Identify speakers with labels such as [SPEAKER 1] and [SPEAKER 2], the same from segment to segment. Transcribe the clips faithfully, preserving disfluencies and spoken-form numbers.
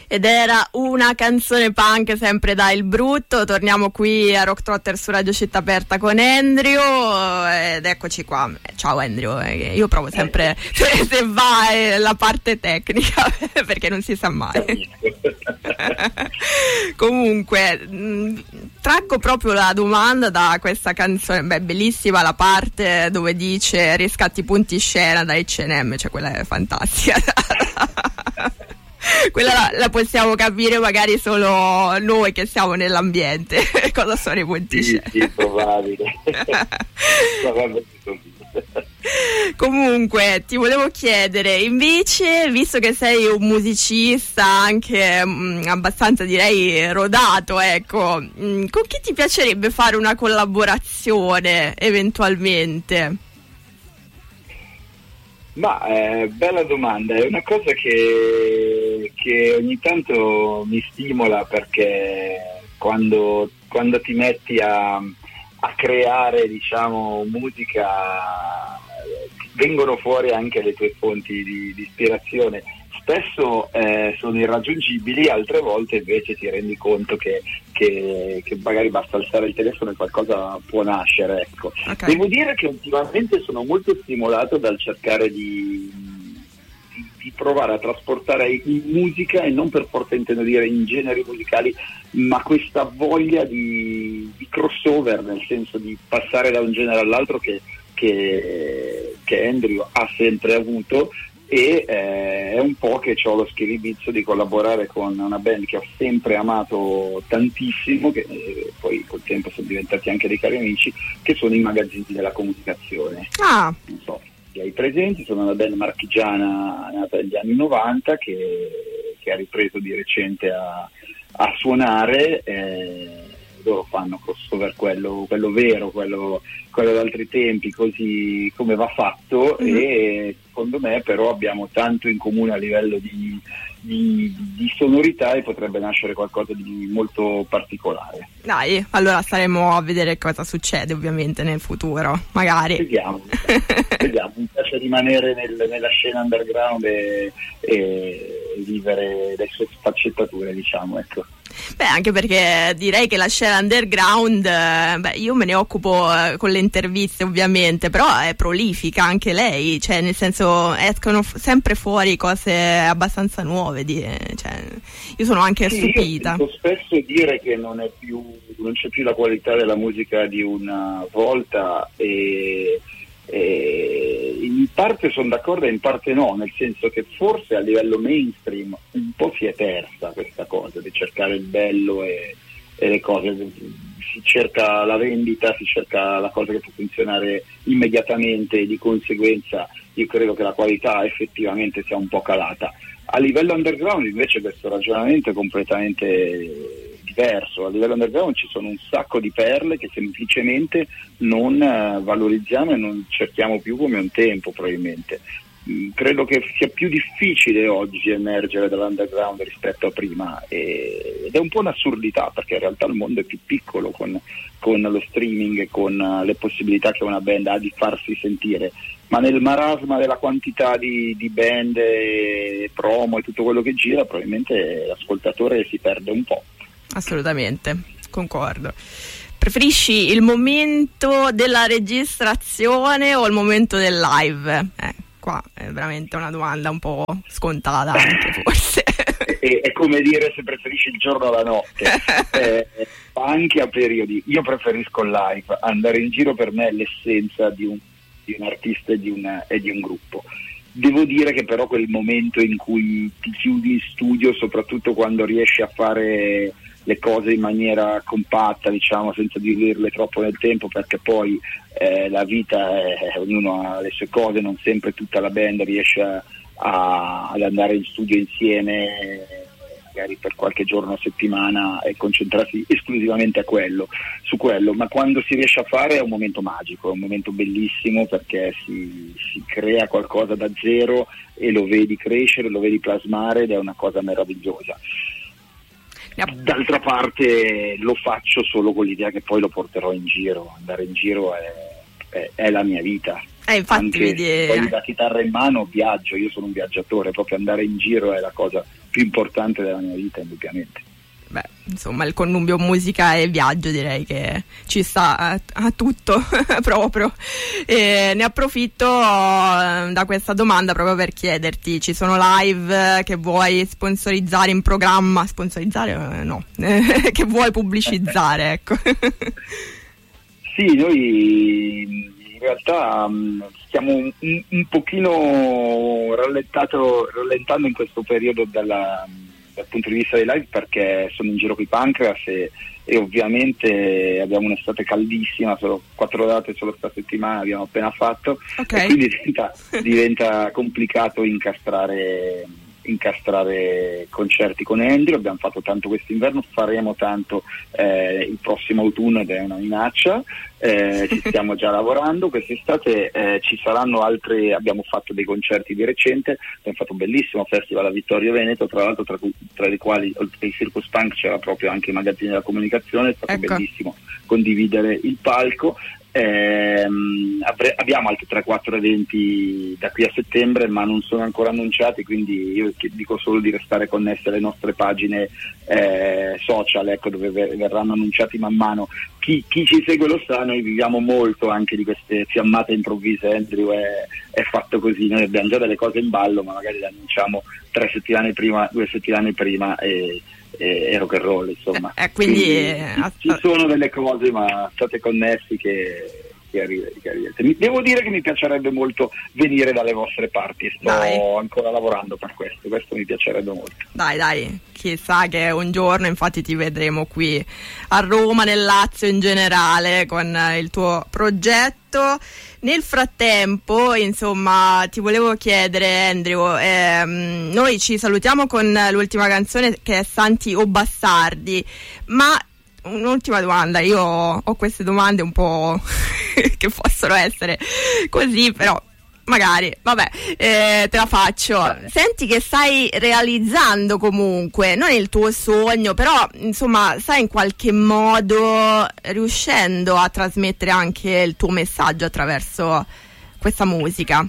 [SPEAKER 1] Ed era una canzone punk sempre da Il Brutto. Torniamo qui a Rock Trotter su Radio Città Aperta con Andrew ed eccoci qua. Ciao Andrew, io provo sempre se, se va eh, la parte tecnica perché non si sa mai. Comunque mh, traggo proprio la domanda da questa canzone. Beh, bellissima la parte dove dice riscatti punti scena da acca e emme, cioè quella è fantastica. Quella la, la possiamo capire magari solo noi che siamo nell'ambiente. Cosa sono i punti
[SPEAKER 2] sì,
[SPEAKER 1] scena?
[SPEAKER 2] sì, probabile.
[SPEAKER 1] Comunque ti volevo chiedere invece, visto che sei un musicista anche mh, abbastanza direi rodato, ecco, mh, con chi ti piacerebbe fare una collaborazione eventualmente?
[SPEAKER 2] Ma eh, bella domanda, è una cosa che, che ogni tanto mi stimola, perché quando, quando ti metti a, a creare, diciamo, musica, vengono fuori anche le tue fonti di, di ispirazione. Spesso eh, sono irraggiungibili, altre volte invece ti rendi conto che, che, che magari basta alzare il telefono e qualcosa può nascere, ecco. Okay. Devo dire che ultimamente sono molto stimolato dal cercare di, di, di provare a trasportare in musica, e non per forza intendo dire in generi musicali, ma questa voglia di, di crossover, nel senso di passare da un genere all'altro che, che, che Andrew ha sempre avuto. E eh, è un po' che ho lo schiribizzo di collaborare con una band che ho sempre amato tantissimo, che eh, poi col tempo sono diventati anche dei cari amici, che sono i Magazzini della Comunicazione.
[SPEAKER 1] Ah.
[SPEAKER 2] Non so se hai presenti, sono una band marchigiana nata negli anni novanta che, che ha ripreso di recente a, a suonare. Eh, loro fanno crossover quello, quello vero, quello, quello d'altri tempi, così come va fatto, mm-hmm. E secondo me però abbiamo tanto in comune a livello di, di, di sonorità, e potrebbe nascere qualcosa di molto particolare.
[SPEAKER 1] Dai, allora staremo a vedere cosa succede ovviamente nel futuro, magari.
[SPEAKER 2] Vediamo, vediamo. Mi piace rimanere nel, nella scena underground e, e vivere le sue sfaccettature, diciamo, ecco.
[SPEAKER 1] Beh, anche perché direi che la scena underground, eh, beh, io me ne occupo eh, con le interviste ovviamente, però è prolifica anche lei, cioè nel senso escono f- sempre fuori cose abbastanza nuove, di, cioè, io sono anche
[SPEAKER 2] sì,
[SPEAKER 1] stupita.
[SPEAKER 2] Io sento spesso dire che non è più, non c'è più la qualità della musica di una volta, e Eh, in parte sono d'accordo e in parte no, nel senso che forse a livello mainstream un po' si è persa questa cosa di cercare il bello e, e le cose, si cerca la vendita, si cerca la cosa che può funzionare immediatamente, e di conseguenza io credo che la qualità effettivamente sia un po' calata. A livello underground invece questo ragionamento è completamente diverso. A livello underground ci sono un sacco di perle che semplicemente non uh, valorizziamo e non cerchiamo più come un tempo, probabilmente. Mm, credo che sia più difficile oggi emergere dall'underground rispetto a prima, e, ed è un po' un'assurdità, perché in realtà il mondo è più piccolo con, con lo streaming e con uh, le possibilità che una band ha di farsi sentire, ma nel marasma della quantità di, di band e promo e tutto quello che gira, probabilmente l'ascoltatore si perde un po'.
[SPEAKER 1] Assolutamente, concordo. Preferisci il momento della registrazione o il momento del live? Eh, qua è veramente una domanda un po' scontata anche, forse.
[SPEAKER 2] È, è come dire se preferisci il giorno o la notte. eh, anche a periodi. Io preferisco il live. Andare in giro per me è l'essenza di un, di un artista e di, una, e di un gruppo. Devo dire che però quel momento in cui ti chiudi in studio, soprattutto quando riesci a fare le cose in maniera compatta, diciamo, senza diluirle troppo nel tempo, perché poi eh, la vita è, ognuno ha le sue cose, non sempre tutta la band riesce a, a, ad andare in studio insieme, magari per qualche giorno a settimana, e concentrarsi esclusivamente a quello, su quello, ma quando si riesce a fare è un momento magico, è un momento bellissimo, perché si, si crea qualcosa da zero e lo vedi crescere, lo vedi plasmare, ed è una cosa meravigliosa. D'altra parte lo faccio solo con l'idea che poi lo porterò in giro. Andare in giro è, è, è la mia vita.
[SPEAKER 1] Eh, infatti,
[SPEAKER 2] anche
[SPEAKER 1] vedi...
[SPEAKER 2] poi da chitarra in mano viaggio, io sono un viaggiatore, proprio andare in giro è la cosa più importante della mia vita, indubbiamente.
[SPEAKER 1] Beh, insomma, il connubio musica e viaggio direi che ci sta a, a tutto proprio. E ne approfitto uh, da questa domanda proprio per chiederti: ci sono live che vuoi sponsorizzare in programma? Sponsorizzare? Uh, no, che vuoi pubblicizzare, ecco.
[SPEAKER 2] Sì, noi in realtà um, stiamo un, un pochino rallentato, rallentando in questo periodo dalla... dal punto di vista dei live, perché sono in giro con i Pancreas e, e ovviamente abbiamo un'estate caldissima, solo quattro date solo questa settimana abbiamo appena fatto, okay. E quindi diventa, diventa complicato incastrare incastrare concerti con Andrew. Abbiamo fatto tanto quest'inverno, faremo tanto eh, il prossimo autunno ed è una minaccia, eh, ci stiamo già lavorando. Quest'estate eh, ci saranno altre, abbiamo fatto dei concerti di recente, abbiamo fatto un bellissimo festival a Vittorio Veneto, tra l'altro tra, tra i quali oltre ai Circus Punk c'era proprio anche i magazzini della comunicazione, è stato ecco. bellissimo condividere il palco. Eh, avre- abbiamo altri tre quattro eventi da qui a settembre, ma non sono ancora annunciati, quindi io dico solo di restare connessi alle nostre pagine eh, social, ecco, dove ver- verranno annunciati man mano. Chi, chi ci segue lo sa, noi viviamo molto anche di queste fiammate improvvise. Andrew è, è fatto così, noi abbiamo già delle cose in ballo, ma magari le annunciamo tre settimane prima, due settimane prima e e rock and roll, insomma.
[SPEAKER 1] Eh, quindi,
[SPEAKER 2] quindi
[SPEAKER 1] eh,
[SPEAKER 2] ci sono delle cose, ma state connessi che, che arriva, che arriva. Devo dire che mi piacerebbe molto venire dalle vostre parti, sto dai. ancora lavorando per questo, questo mi piacerebbe molto.
[SPEAKER 1] Dai, dai, chissà che un giorno infatti ti vedremo qui a Roma, nel Lazio in generale, con il tuo progetto. Nel frattempo, insomma, ti volevo chiedere, Andrew, ehm, noi ci salutiamo con l'ultima canzone che è Santi o Bastardi, ma un'ultima domanda, io ho queste domande un po' che possono essere così, però magari, vabbè, eh, te la faccio. Senti che stai realizzando comunque, non il tuo sogno, però insomma stai in qualche modo riuscendo a trasmettere anche il tuo messaggio attraverso questa musica.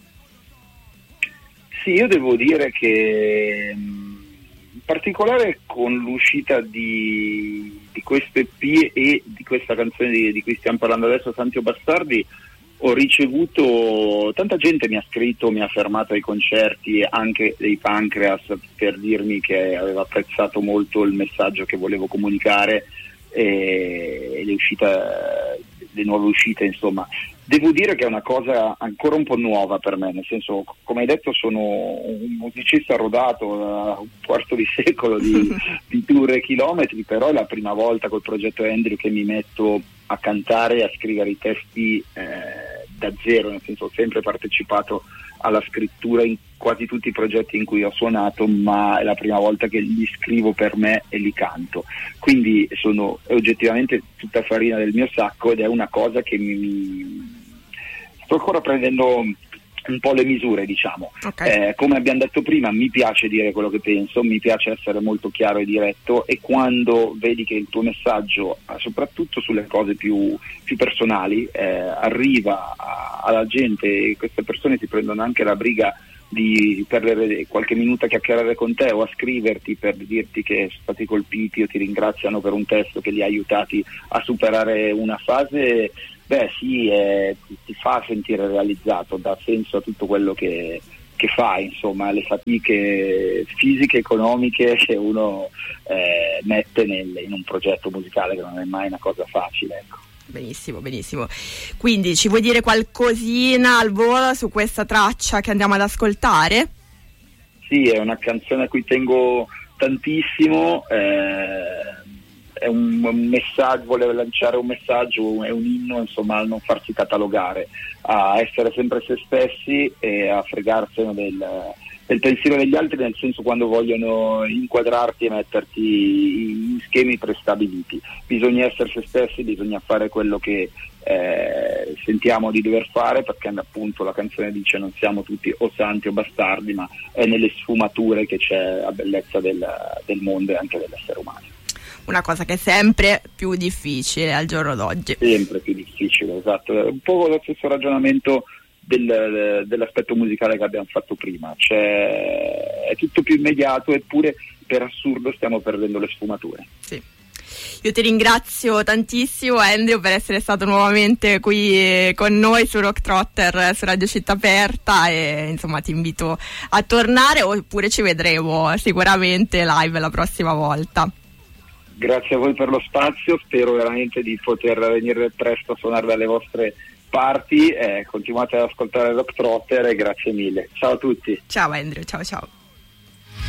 [SPEAKER 2] Sì, io devo dire che in particolare con l'uscita di, di questo E P e di questa canzone di, di cui stiamo parlando adesso, Santi o Bastardi, ho ricevuto, tanta gente mi ha scritto, mi ha fermato ai concerti, anche dei Pancreas, per dirmi che aveva apprezzato molto il messaggio che volevo comunicare e le uscite, le nuove uscite, insomma. Devo dire che è una cosa ancora un po' nuova per me, nel senso, come hai detto, sono un musicista rodato da un quarto di secolo di, di tour e chilometri, però è la prima volta col progetto Andrew che mi metto a cantare e a scrivere i testi eh, da zero, nel senso ho sempre partecipato alla scrittura in quasi tutti i progetti in cui ho suonato, ma è la prima volta che li scrivo per me e li canto, quindi sono oggettivamente tutta farina del mio sacco ed è una cosa che mi, mi... sto ancora prendendo un po' le misure, diciamo. Okay. Eh, come abbiamo detto prima, mi piace dire quello che penso, mi piace essere molto chiaro e diretto, e quando vedi che il tuo messaggio, soprattutto sulle cose più, più personali, eh, arriva a, alla gente e queste persone ti prendono anche la briga di perdere qualche minuto a chiacchierare con te o a scriverti per dirti che sono stati colpiti o ti ringraziano per un testo che li ha aiutati a superare una fase, beh sì, eh, ti, ti fa sentire realizzato, dà senso a tutto quello che, che fai, insomma, le fatiche fisiche, economiche che uno eh, mette nel, in un progetto musicale, che non è mai una cosa facile, ecco.
[SPEAKER 1] Benissimo, benissimo. Quindi ci vuoi dire qualcosina al volo su questa traccia che andiamo ad ascoltare?
[SPEAKER 2] Sì, è una canzone a cui tengo tantissimo, eh, è un, un messaggio, volevo lanciare un messaggio, è un inno, insomma, a non farsi catalogare, a essere sempre se stessi e a fregarsene del, del pensiero degli altri, nel senso, quando vogliono inquadrarti e metterti in schemi prestabiliti. Bisogna essere se stessi, bisogna fare quello che eh, sentiamo di dover fare, perché appunto la canzone dice non siamo tutti o santi o bastardi, ma è nelle sfumature che c'è la bellezza del, del mondo e anche dell'essere umano.
[SPEAKER 1] Una cosa che è sempre più difficile al giorno d'oggi.
[SPEAKER 2] Sempre più difficile, esatto. È un po' lo stesso ragionamento del, dell'aspetto musicale che abbiamo fatto prima. Cioè, è tutto più immediato, eppure per assurdo stiamo perdendo le sfumature.
[SPEAKER 1] Sì. Io ti ringrazio tantissimo, Andrew, per essere stato nuovamente qui con noi su Rock Trotter su Radio Città Aperta, e insomma ti invito a tornare, oppure ci vedremo sicuramente live la prossima volta.
[SPEAKER 2] Grazie a voi per lo spazio, spero veramente di poter venire presto a suonare dalle vostre parti, eh, continuate ad ascoltare Rock Trotter e grazie mille. Ciao a tutti.
[SPEAKER 1] Ciao Andrew, ciao ciao.